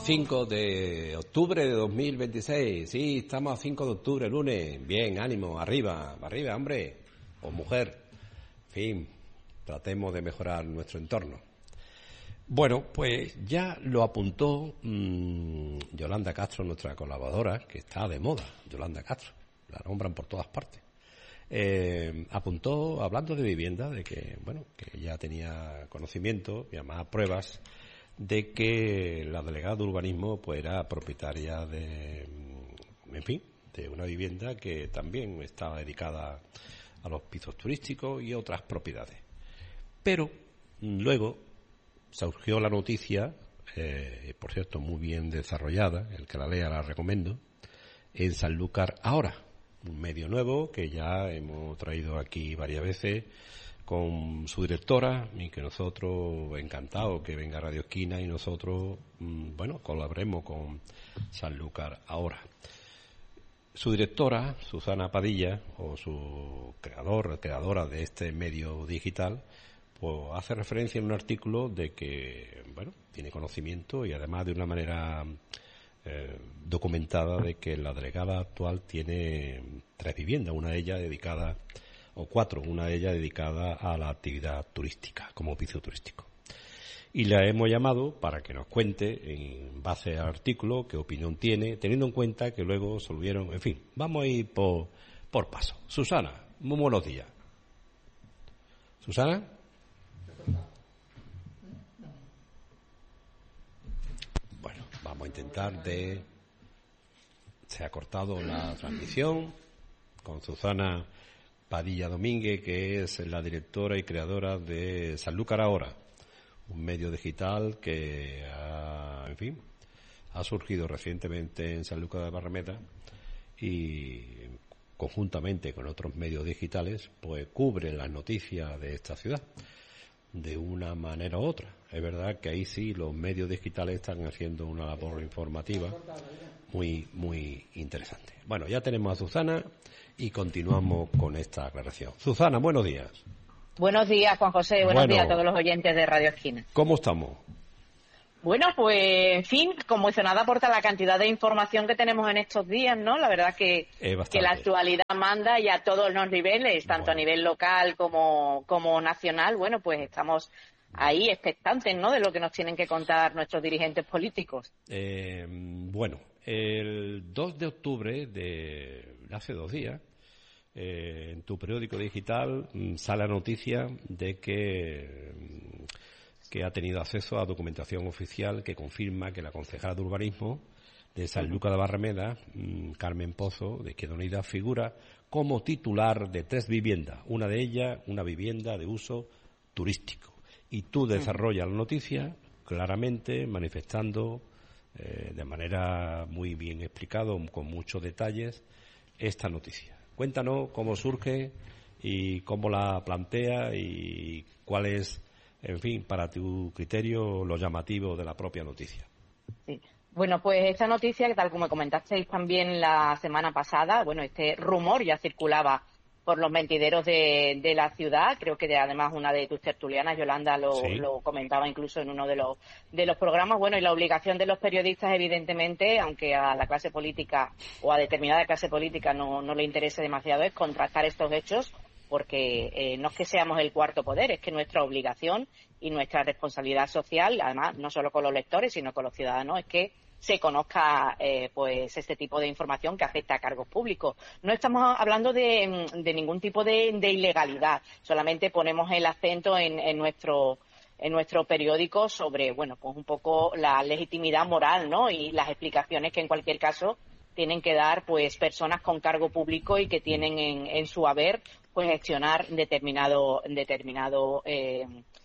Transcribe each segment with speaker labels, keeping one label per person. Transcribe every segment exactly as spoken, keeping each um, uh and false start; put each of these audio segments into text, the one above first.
Speaker 1: cinco de octubre de dos mil veintiséis. Sí, estamos a cinco de octubre, lunes. Bien, ánimo, arriba, arriba, hombre o mujer. En fin, tratemos de mejorar nuestro entorno. Bueno, pues ya lo apuntó mmm, Yolanda Castro, nuestra colaboradora, que está de moda, Yolanda Castro, la nombran por todas partes. Eh, apuntó, hablando de vivienda, de que, bueno, que ya tenía conocimiento y además pruebas de que la delegada de urbanismo pues era propietaria de, en fin, de una vivienda que también estaba dedicada a los pisos turísticos y otras propiedades. Pero luego surgió la noticia, eh, por cierto, muy bien desarrollada, el que la lea la recomiendo, en Sanlúcar Ahora, un medio nuevo que ya hemos traído aquí varias veces con su directora, y que nosotros, encantados que venga Radio Esquina y nosotros, mmm, bueno, colaboremos con Sanlúcar Ahora. Su directora, Susana Padilla, o su creador, creadora de este medio digital, pues hace referencia en un artículo de que, bueno, tiene conocimiento y además de una manera eh, documentada de que la delegada actual tiene tres viviendas, una de ellas dedicada, o cuatro, una de ellas dedicada a la actividad turística, como piso turístico. Y la hemos llamado para que nos cuente, en base al artículo, qué opinión tiene, teniendo en cuenta que luego se volvieron, en fin, vamos a ir por, por paso. Susana, muy buenos días. ¿Susana? Bueno, vamos a intentar de... Se ha cortado la transmisión con Susana Padilla Domínguez, que es la directora y creadora de Sanlúcar Ahora, un medio digital que ha, en fin, ha surgido recientemente en Sanlúcar de Barrameda y conjuntamente con otros medios digitales pues cubre las noticias de esta ciudad de una manera u otra. Es verdad que ahí sí los medios digitales están haciendo una labor informativa muy muy interesante. Bueno, ya tenemos a Susana y continuamos con esta aclaración. Susana, buenos días.
Speaker 2: Buenos días, Juan José. Buenos
Speaker 1: bueno,
Speaker 2: días a todos los oyentes de Radio Esquina.
Speaker 1: ¿Cómo estamos?
Speaker 2: Bueno, pues, en fin, conmocionada por la cantidad de información que tenemos en estos días, ¿no? La verdad que, que la actualidad manda y a todos los niveles, tanto bueno. a nivel local como, como nacional. Bueno, pues estamos ahí expectantes, ¿no?, de lo que nos tienen que contar nuestros dirigentes políticos.
Speaker 1: Eh, bueno, el dos de octubre de hace dos días, eh, en tu periódico digital sale la noticia de que, que ha tenido acceso a documentación oficial que confirma que la concejala de urbanismo de Sanlúcar de Barrameda, Carmen Pozo, de Izquierda Unida, figura como titular de tres viviendas, una de ellas una vivienda de uso turístico. Y tú desarrollas la noticia claramente, manifestando eh, de manera muy bien explicado, con muchos detalles, esta noticia. Cuéntanos cómo surge y cómo la plantea y cuál es, en fin, para tu criterio, lo llamativo de la propia noticia.
Speaker 2: Sí. Bueno, pues esta noticia, tal como comentasteis también la semana pasada, bueno, este rumor ya circulaba por los mentideros de, de la ciudad. Creo que de, además una de tus tertulianas, Yolanda, lo, sí. lo comentaba incluso en uno de los de los programas. Bueno, y la obligación de los periodistas, evidentemente, aunque a la clase política o a determinada clase política no, no le interese demasiado, es contrastar estos hechos, porque eh, no es que seamos el cuarto poder, es que nuestra obligación y nuestra responsabilidad social, además, no solo con los lectores, sino con los ciudadanos, es que se conozca eh, pues este tipo de información que afecta a cargos públicos. No estamos hablando de, de ningún tipo de, de ilegalidad, solamente ponemos el acento en, en nuestro en nuestro periódico sobre, bueno, pues un poco la legitimidad moral, ¿no?, y las explicaciones que en cualquier caso tienen que dar pues personas con cargo público y que tienen en, en su haber pues gestionar determinado determinado eh,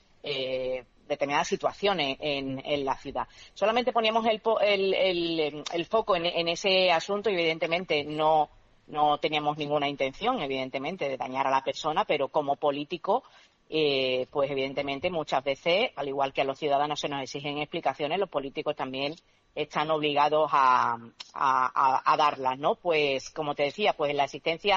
Speaker 2: eh, determinadas situaciones en, en la ciudad. Solamente poníamos el, el, el, el foco en, en ese asunto y evidentemente no, no teníamos ninguna intención, evidentemente, de dañar a la persona, pero como político, eh, pues evidentemente muchas veces, al igual que a los ciudadanos se nos exigen explicaciones, los políticos también están obligados a, a, a, a darlas, ¿no? Pues, como te decía, pues la existencia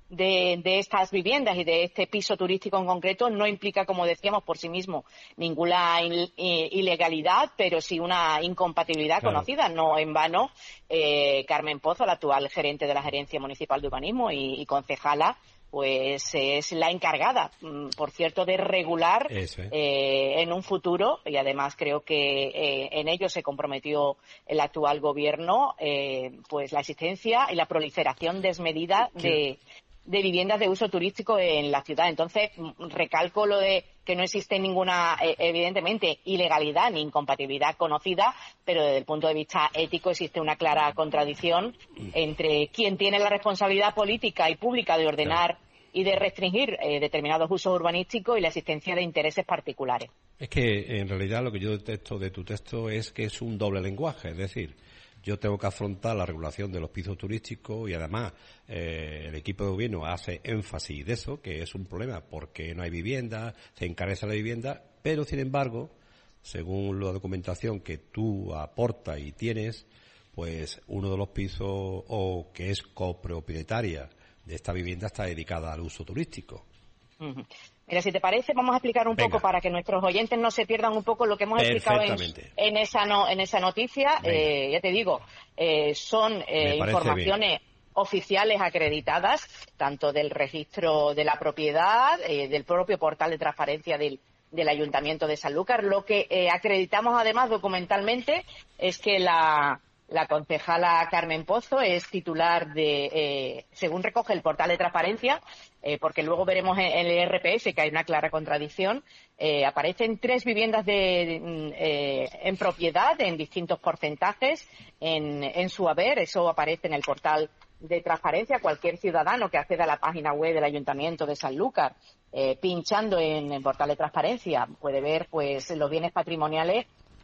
Speaker 2: de, de estas viviendas y de este piso turístico en concreto no implica, como decíamos, por sí mismo ninguna il, ilegalidad, pero sí una incompatibilidad claro. conocida. No en vano, eh, Carmen Pozo, la actual gerente de la Gerencia Municipal de Urbanismo y, y concejala, pues es la encargada, por cierto, de regular Eso, ¿eh? Eh, en un futuro, y además creo que eh, en ello se comprometió el actual gobierno, eh, pues la existencia y la proliferación desmedida de, de viviendas de uso turístico en la ciudad. Entonces, recalco lo de que no existe ninguna, eh, evidentemente, ilegalidad ni incompatibilidad conocida, pero desde el punto de vista ético existe una clara contradicción entre quien tiene la responsabilidad política y pública de ordenar claro. y de restringir eh, determinados usos urbanísticos y la existencia de intereses particulares.
Speaker 1: Es que, en realidad, lo que yo detecto de tu texto es que es un doble lenguaje, es decir, yo tengo que afrontar la regulación de los pisos turísticos y además eh, el equipo de gobierno hace énfasis de eso, que es un problema porque no hay vivienda, se encarece la vivienda, pero sin embargo, según la documentación que tú aportas y tienes, pues uno de los pisos o que es copropietaria de esta vivienda está dedicada al uso turístico.
Speaker 2: Uh-huh. Mira, si te parece, vamos a explicar un Venga. poco para que nuestros oyentes no se pierdan un poco lo que hemos explicado en, en esa no, en esa noticia. Eh, ya te digo, eh, son eh, informaciones bien. oficiales acreditadas, tanto del registro de la propiedad, eh, del propio portal de transparencia del, del Ayuntamiento de Sanlúcar. Lo que eh, acreditamos además documentalmente es que la... La concejala Carmen Pozo es titular de, eh, según recoge el portal de transparencia, eh, porque luego veremos en, en el I R P F que hay una clara contradicción, eh, aparecen tres viviendas de, de, eh, en propiedad en distintos porcentajes en, en su haber. Eso aparece en el portal de transparencia. Cualquier ciudadano que acceda a la página web del Ayuntamiento de Sanlúcar, eh, pinchando en el portal de transparencia, puede ver pues los bienes patrimoniales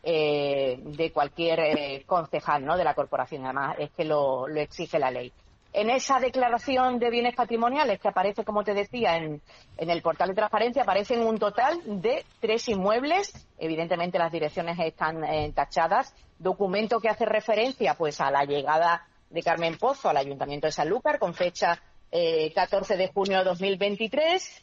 Speaker 2: Eh, de cualquier eh, concejal, ¿no?, de la corporación. Además, es que lo, lo exige la ley. En esa declaración de bienes patrimoniales que aparece, como te decía, en, en el portal de transparencia, aparecen un total de tres inmuebles. Evidentemente, las direcciones están eh, tachadas. Documento que hace referencia, pues, a la llegada de Carmen Pozo al Ayuntamiento de Sanlúcar, con fecha eh, catorce de junio de dos mil veintitrés.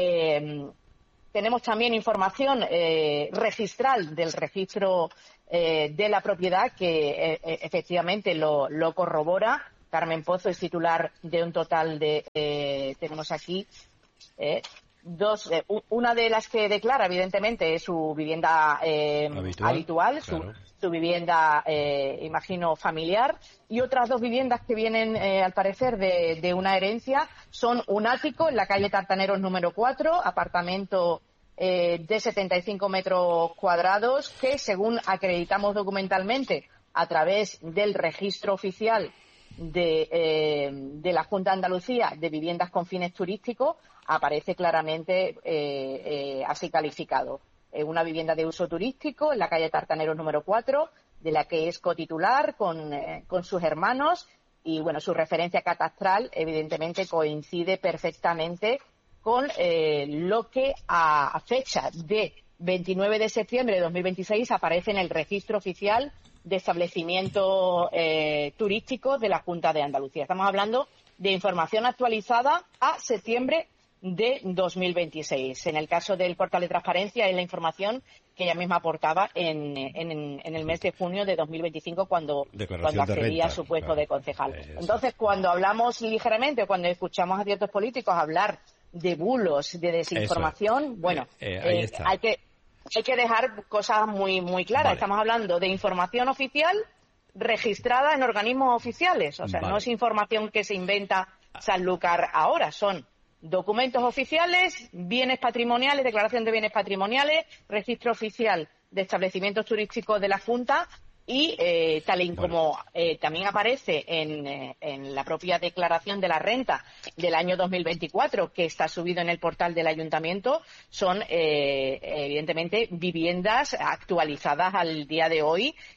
Speaker 2: Eh, Tenemos también información eh, registral del registro eh, de la propiedad que eh, efectivamente lo, lo corrobora. Carmen Pozo es titular de un total de, eh, tenemos aquí, eh, dos, eh, una de las que declara, evidentemente, es su vivienda eh, habitual, habitual claro. su, su vivienda, eh, imagino, familiar, y otras dos viviendas que vienen, eh, al parecer, de, de una herencia, son un ático en la calle Tartaneros número cuatro, apartamento eh, de setenta y cinco metros cuadrados, que, según acreditamos documentalmente a través del registro oficial de, eh, de la Junta de Andalucía de viviendas con fines turísticos, aparece claramente eh, eh, así calificado. Eh, una vivienda de uso turístico en la calle Tartaneros número cuatro, de la que es cotitular con, eh, con sus hermanos, y bueno, su referencia catastral evidentemente coincide perfectamente con eh, lo que a, a fecha de veintinueve de septiembre de dos mil veintiséis aparece en el registro oficial de establecimientos eh, turísticos de la Junta de Andalucía. Estamos hablando de información actualizada a septiembre de dos mil veintiséis. En el caso del portal de transparencia es la información que ella misma aportaba en, en, en el mes de junio de dos mil veinticinco cuando, cuando accedía a su puesto claro. de concejal. Entonces, cuando hablamos ligeramente, cuando escuchamos a ciertos políticos hablar de bulos, de desinformación, Eso. bueno, eh, eh, eh, hay que hay que dejar cosas muy muy claras. Vale. Estamos hablando de información oficial registrada en organismos oficiales. O sea, vale. no es información que se inventa Sanlúcar ahora, son documentos oficiales, bienes patrimoniales, declaración de bienes patrimoniales, registro oficial de establecimientos turísticos de la Junta y eh, tal y como bueno. eh, también aparece en, eh, en la propia declaración de la renta del año dos mil veinticuatro, que está subido en el portal del Ayuntamiento, son eh, evidentemente viviendas actualizadas al día de hoy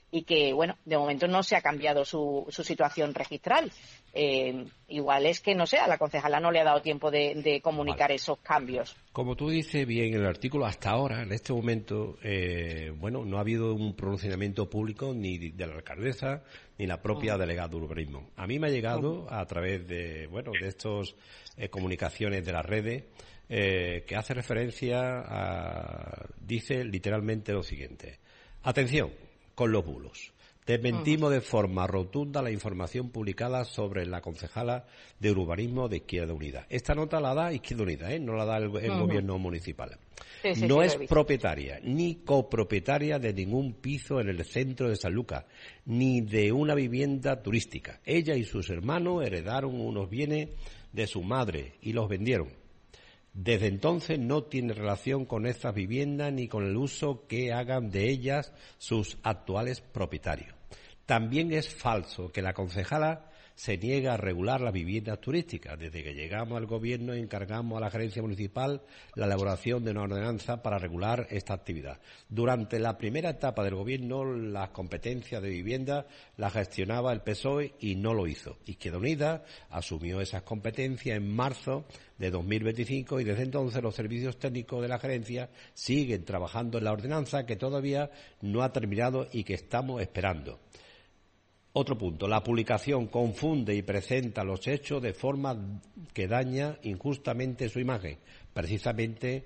Speaker 2: y que, bueno, de momento no se ha cambiado su, su situación registral. Eh, igual es que, no sé, a la concejala no le ha dado tiempo de, de comunicar vale. esos cambios.
Speaker 1: Como tú dices bien en el artículo, hasta ahora, en este momento, eh, bueno, no ha habido un pronunciamiento público ni de la alcaldesa ni la propia uh-huh. delegada de urbanismo. A mí me ha llegado uh-huh. a través de, bueno, de estas eh, comunicaciones de las redes, eh, que hace referencia a, dice literalmente lo siguiente: atención con los bulos. Desmentimos de forma rotunda la información publicada sobre la concejala de urbanismo de Izquierda Unida. Esta nota la da Izquierda Unida, ¿eh? No la da el, el uh-huh. gobierno municipal. Sí, sí, no sí, es propietaria ni copropietaria de ningún piso en el centro de Sanlúcar, ni de una vivienda turística. Ella y sus hermanos heredaron unos bienes de su madre y los vendieron. Desde entonces no tiene relación con estas viviendas ni con el uso que hagan de ellas sus actuales propietarios. También es falso que la concejala se niega a regular las viviendas turísticas. Desde que llegamos al gobierno encargamos a la gerencia municipal la elaboración de una ordenanza para regular esta actividad. Durante la primera etapa del gobierno las competencias de vivienda las gestionaba el P S O E y no lo hizo. Izquierda Unida asumió esas competencias en marzo de dos mil veinticinco y desde entonces los servicios técnicos de la gerencia siguen trabajando en la ordenanza que todavía no ha terminado y que estamos esperando. Otro punto, la publicación confunde y presenta los hechos de forma que daña injustamente su imagen, precisamente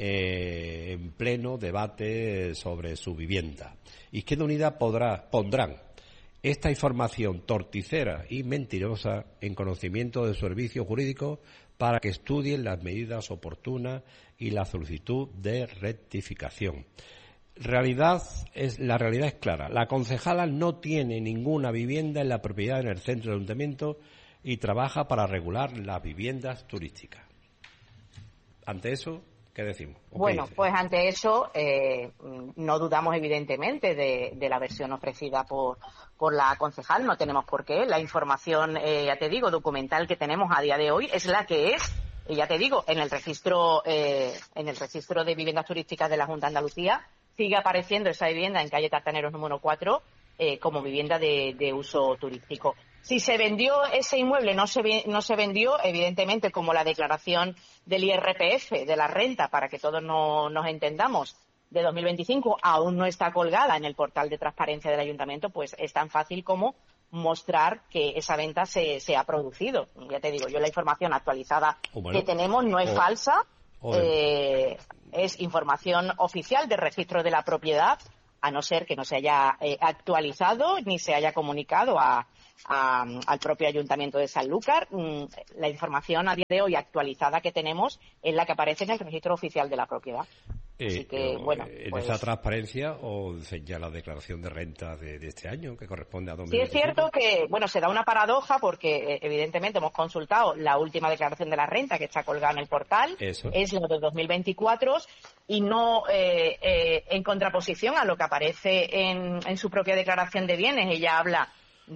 Speaker 1: eh, en pleno debate sobre su vivienda. Izquierda Unida podrá, pondrán esta información torticera y mentirosa en conocimiento del servicio jurídico para que estudien las medidas oportunas y la solicitud de rectificación. Realidad es, la realidad es clara. La concejala no tiene ninguna vivienda en la propiedad en el centro del ayuntamiento y trabaja para regular las viviendas turísticas. Ante eso, ¿qué decimos?
Speaker 2: Bueno,
Speaker 1: qué
Speaker 2: pues ante eso eh, no dudamos evidentemente de, de la versión ofrecida por, por la concejal. No tenemos por qué. La información, eh, ya te digo, documental que tenemos a día de hoy es la que es. Y ya te digo, en el registro, eh, en el registro de viviendas turísticas de la Junta de Andalucía sigue apareciendo esa vivienda en calle Tartaneros número cuatro eh, como vivienda de, de uso turístico. Si se vendió ese inmueble, no se, no se vendió, evidentemente, como la declaración del I R P F, de la renta, para que todos no, nos entendamos, de dos mil veinticinco, aún no está colgada en el portal de transparencia del ayuntamiento, pues es tan fácil como mostrar que esa venta se, se ha producido. Ya te digo, yo la información actualizada oh, bueno. que tenemos no es oh. falsa, oh, eh, es información oficial de registro de la propiedad, a no ser que no se haya eh, actualizado ni se haya comunicado a, a, al propio Ayuntamiento de Sanlúcar. Mm, la información a día de hoy actualizada que tenemos es la que aparece en el registro oficial de la propiedad.
Speaker 1: Eh, Así que, bueno, ¿en pues, esa transparencia o ya la declaración de renta de, de este año, que corresponde a dos mil veinticinco?
Speaker 2: Sí, es cierto que, bueno, se da una paradoja porque, evidentemente, hemos consultado la última declaración de la renta que está colgada en el portal,
Speaker 1: Eso.
Speaker 2: es la de dos mil veinticuatro, y no eh, eh, en contraposición a lo que aparece en, en su propia declaración de bienes. Ella habla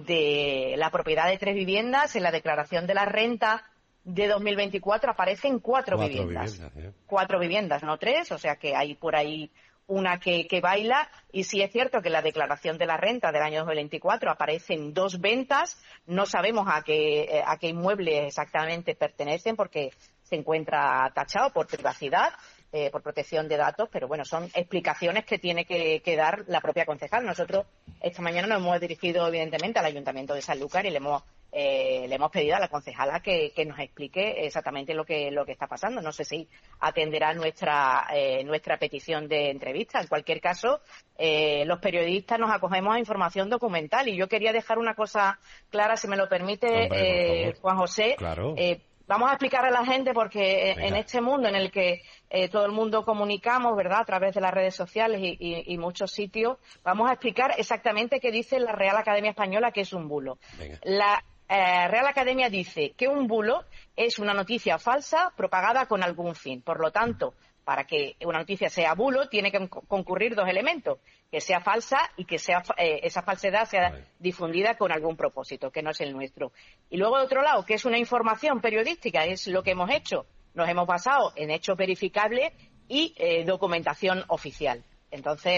Speaker 2: de la propiedad de tres viviendas, en la declaración de la renta de dos mil veinticuatro aparecen cuatro, cuatro viviendas. viviendas ¿eh? Cuatro viviendas, no tres, o sea que hay por ahí una que, que baila. Y sí es cierto que en la declaración de la renta del año dos mil veinticuatro aparecen dos ventas. No sabemos a qué, a qué inmueble exactamente pertenecen porque se encuentra tachado por privacidad, eh, por protección de datos, pero bueno, son explicaciones que tiene que, que dar la propia concejal. Nosotros esta mañana nos hemos dirigido evidentemente al Ayuntamiento de Sanlúcar y le hemos Eh, le hemos pedido a la concejala que, que nos explique exactamente lo que lo que está pasando. No sé si atenderá nuestra eh, nuestra petición de entrevista. En cualquier caso, eh, los periodistas nos acogemos a información documental y yo quería dejar una cosa clara, si me lo permite,
Speaker 1: Hombre,
Speaker 2: eh, Juan José.
Speaker 1: Claro.
Speaker 2: Eh, vamos a explicar a la gente porque Venga. en este mundo en el que eh, todo el mundo comunicamos, ¿verdad?, a través de las redes sociales y, y, y muchos sitios, vamos a explicar exactamente qué dice la Real Academia Española que es un bulo.
Speaker 1: Venga.
Speaker 2: La Eh, Real Academia dice que un bulo es una noticia falsa propagada con algún fin. Por lo tanto, para que una noticia sea bulo, tiene que concurrir dos elementos: que sea falsa y que sea eh, esa falsedad sea vale. difundida con algún propósito, que no es el nuestro. Y luego, de otro lado, que es una información periodística, es lo que hemos hecho. Nos hemos basado en hechos verificables y eh, documentación oficial. Entonces,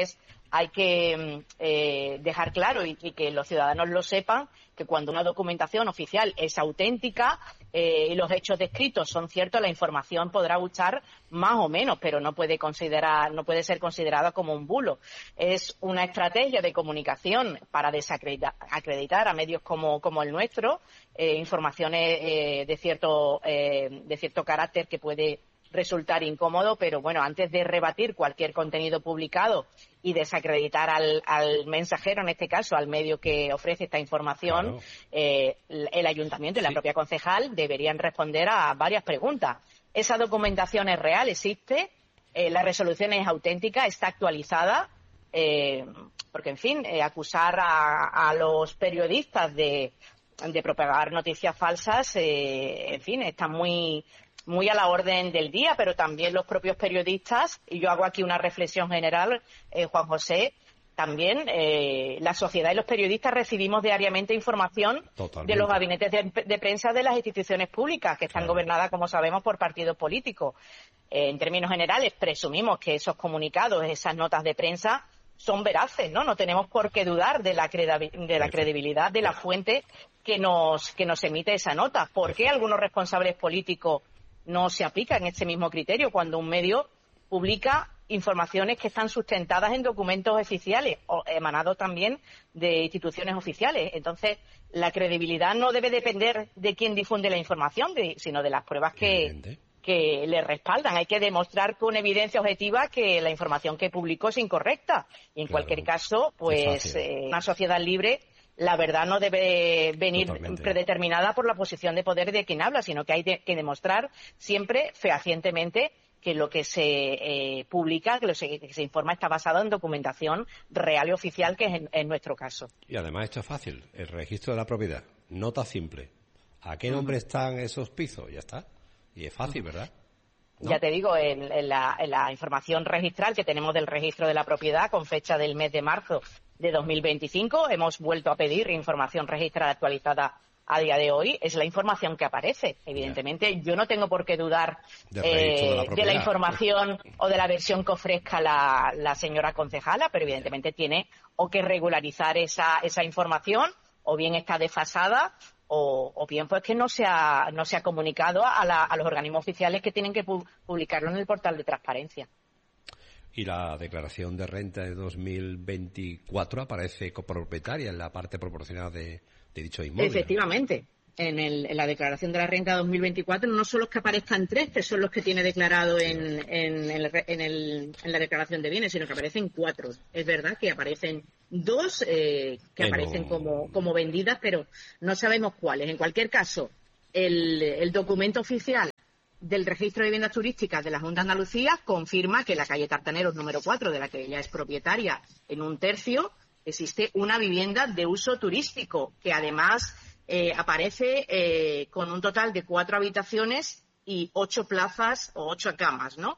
Speaker 2: hay que eh, dejar claro y, y que los ciudadanos lo sepan, que cuando una documentación oficial es auténtica eh, y los hechos descritos son ciertos, la información podrá gustar más o menos, pero no puede considerar, no puede ser considerada como un bulo. Es una estrategia de comunicación para desacreditar acreditar a medios como, como el nuestro, eh, informaciones eh, de cierto eh, de cierto carácter que puede resultar incómodo, pero bueno, antes de rebatir cualquier contenido publicado y desacreditar al, al mensajero, en este caso, al medio que ofrece esta información, claro. eh, el ayuntamiento y sí. la propia concejal deberían responder a varias preguntas. ¿Esa documentación es real? ¿Existe? Eh, ¿La resolución es auténtica? ¿Está actualizada? Eh, porque, en fin, eh, acusar a, a los periodistas de, de propagar noticias falsas, eh, en fin, está muy... muy a la orden del día, pero también los propios periodistas, y yo hago aquí una reflexión general, eh, Juan José, también eh, la sociedad y los periodistas recibimos diariamente información Totalmente. de los gabinetes de, de prensa de las instituciones públicas, que están claro. gobernadas, como sabemos, por partidos políticos. Eh, en términos generales, presumimos que esos comunicados, esas notas de prensa, son veraces, ¿no? No tenemos por qué dudar de la, de la credibilidad de la fuente que nos, que nos emite esa nota. ¿Por qué algunos responsables políticos no se aplica en este mismo criterio cuando un medio publica informaciones que están sustentadas en documentos oficiales o emanados también de instituciones oficiales? Entonces, la credibilidad no debe depender de quién difunde la información, de, sino de las pruebas que, que le respaldan. Hay que demostrar con evidencia objetiva que la información que publicó es incorrecta. Y en claro. cualquier caso, pues eh, una sociedad libre, la verdad no debe venir Totalmente. predeterminada por la posición de poder de quien habla, sino que hay de, que demostrar siempre fehacientemente que lo que se eh, publica, que lo se, que se informa está basado en documentación real y oficial, que es en, en nuestro caso. Y además esto es fácil, el registro de la propiedad, nota simple. ¿A qué nombre uh-huh. están esos pisos? Ya está. Y es fácil, ¿verdad? ¿No? Ya te digo, en, en, la, en la información registral que tenemos del registro de la propiedad con fecha del mes de marzo de dos mil veinticinco, hemos vuelto a pedir información registrada actualizada a día de hoy, es la información que aparece. Evidentemente, yeah. yo no tengo por qué dudar de, eh, de, la, de la información o de la versión que ofrezca la, la señora concejala, pero evidentemente yeah. tiene o que regularizar esa, esa información, o bien está desfasada, o, o bien pues que no se ha, no se ha comunicado a, la, a los organismos oficiales que tienen que pu- publicarlo en el portal de transparencia. Y la declaración de renta de dos mil veinticuatro aparece copropietaria en la parte proporcional de, de dicho inmueble. Efectivamente. En, el, en la declaración de la renta dos mil veinticuatro no son los que aparezcan tres, que son los que tiene declarado en, en, el, en, el, en la declaración de bienes, sino que aparecen cuatro. Es verdad que aparecen dos eh, que Tengo... aparecen como, como vendidas, pero no sabemos cuáles. En cualquier caso, el, el documento oficial del registro de viviendas turísticas de la Junta de Andalucía confirma que en la calle Tartaneros número cuatro, de la que ella es propietaria, en un tercio, existe una vivienda de uso turístico, que además eh, aparece eh, con un total de cuatro habitaciones y ocho plazas o ocho camas, ¿no?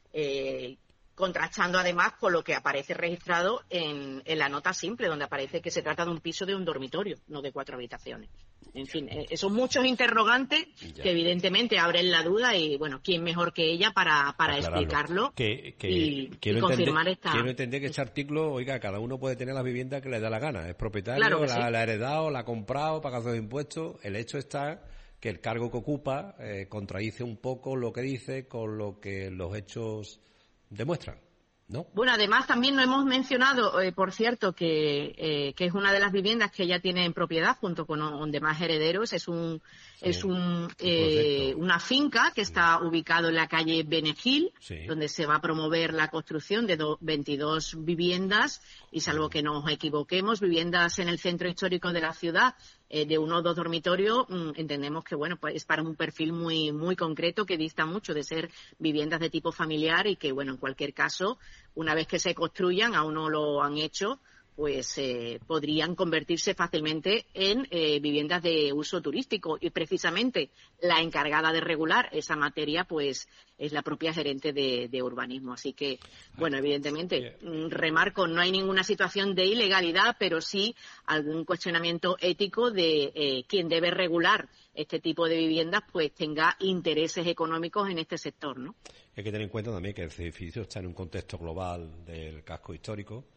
Speaker 2: Eh, contrastando además con lo que aparece registrado en, en la nota simple, donde aparece que se trata de un piso de un dormitorio, no de cuatro habitaciones. En fin, eh, son muchos interrogantes ya. que evidentemente abren la duda y, bueno, ¿quién mejor que ella para, para explicarlo que, que y, quiero y confirmar entender, esta... Quiero entender que este artículo, oiga, cada uno puede tener la vivienda que le da la gana. Es propietario, claro la, sí. la ha heredado, la ha comprado, paga sus impuestos. El hecho está que el cargo que ocupa eh, contradice un poco lo que dice con lo que los hechos demuestran, ¿no? Bueno, además también no hemos mencionado, eh, por cierto, que, eh, que es una de las viviendas que ella tiene en propiedad junto con, con demás herederos. Es un sí, es un, eh, una finca que está sí. ubicado en la calle Benegil, sí. donde se va a promover la construcción de do, veintidós viviendas y, salvo que nos equivoquemos, viviendas en el centro histórico de la ciudad, eh, de uno o dos dormitorios, mmm, entendemos que, bueno, pues es para un perfil muy muy concreto que dista mucho de ser viviendas de tipo familiar y que, bueno, en cualquier caso, una vez que se construyan, aún no lo han hecho, pues eh, podrían convertirse fácilmente en eh, viviendas de uso turístico, y precisamente la encargada de regular esa materia pues es la propia gerente de, de urbanismo. Así que, bueno, evidentemente, remarco, no hay ninguna situación de ilegalidad, pero sí algún cuestionamiento ético de eh, quien debe regular este tipo de viviendas pues tenga intereses económicos en este sector, ¿no? Hay que tener en cuenta también que el edificio está en un contexto global del casco histórico,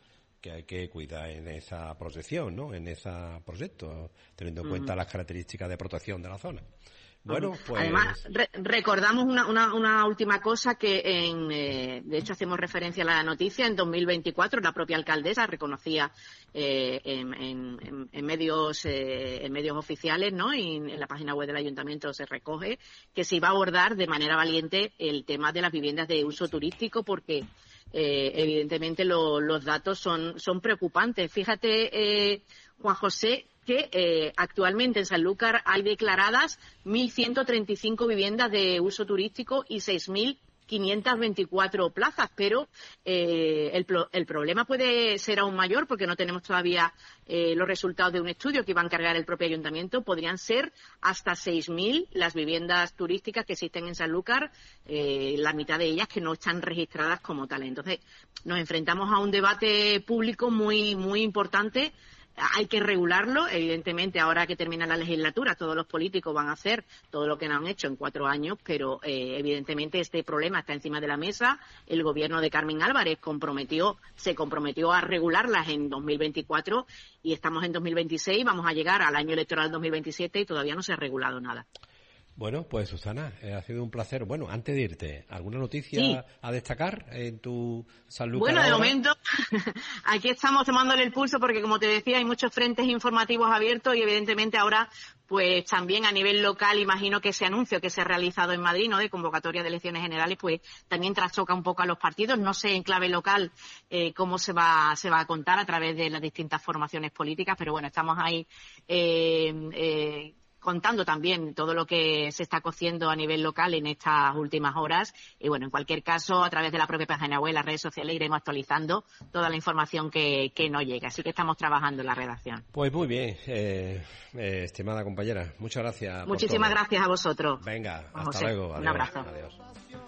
Speaker 1: que hay que cuidar en esa protección, ¿no? En ese proyecto, teniendo en
Speaker 2: Mm.
Speaker 1: cuenta las características de protección de la zona. Bueno, pues...
Speaker 2: Además, re recordamos una, una, una última cosa que, en, eh, de hecho, hacemos referencia a la noticia. En dos mil veinticuatro, la propia alcaldesa reconocía eh, en, en, en, medios, eh, en medios oficiales, ¿no? Y en la página web del ayuntamiento se recoge que se iba a abordar de manera valiente el tema de las viviendas de uso turístico, porque eh, evidentemente lo, los datos son, son preocupantes. Fíjate, eh, Juan José, que eh, actualmente en Sanlúcar hay declaradas mil ciento treinta y cinco viviendas de uso turístico y seis mil quinientas veinticuatro plazas, pero eh, el, el problema puede ser aún mayor porque no tenemos todavía eh, los resultados de un estudio que iba a encargar el propio ayuntamiento. Podrían ser hasta seis mil las viviendas turísticas que existen en Sanlúcar, eh, la mitad de ellas que no están registradas como tales. Entonces, nos enfrentamos a un debate público muy, muy importante. Hay que regularlo, evidentemente, ahora que termina la legislatura, todos los políticos van a hacer todo lo que no han hecho en cuatro años, pero eh, evidentemente este problema está encima de la mesa. El gobierno de Carmen Álvarez comprometió, se comprometió a regularlas en dos mil veinticuatro y estamos en dos mil veintiséis, vamos a llegar al año electoral dos mil veintisiete y todavía no se ha regulado nada.
Speaker 1: Bueno, pues Susana, eh, ha sido un placer. Bueno, antes de irte, ¿alguna noticia
Speaker 2: sí.
Speaker 1: a destacar en tu Sanlúcar?
Speaker 2: Bueno, de
Speaker 1: ahora?
Speaker 2: momento, aquí estamos tomándole el pulso porque, como te decía, hay muchos frentes informativos abiertos y, evidentemente, ahora, pues también a nivel local, imagino que ese anuncio que se ha realizado en Madrid, ¿no?, de convocatoria de elecciones generales, pues también trastoca un poco a los partidos. No sé en clave local eh, cómo se va, se va a contar a través de las distintas formaciones políticas, pero bueno, estamos ahí eh, eh, contando también todo lo que se está cociendo a nivel local en estas últimas horas. Y bueno, en cualquier caso, a través de la propia página web, las redes sociales, iremos actualizando toda la información que, que nos llegue. Así que estamos trabajando en la redacción.
Speaker 1: Pues muy bien, eh, eh, estimada compañera. Muchas gracias.
Speaker 2: Muchísimas
Speaker 1: por todo.
Speaker 2: gracias a vosotros.
Speaker 1: Venga, hasta
Speaker 2: José,
Speaker 1: luego.
Speaker 2: un
Speaker 1: Adiós,
Speaker 2: abrazo.
Speaker 1: Adiós.